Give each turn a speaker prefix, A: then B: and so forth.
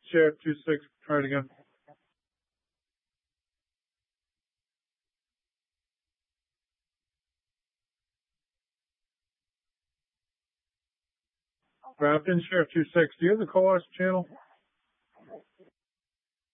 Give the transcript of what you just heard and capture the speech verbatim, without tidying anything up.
A: Sheriff two six. Try it again. Grafton, Sheriff two six. Do you have the course channel?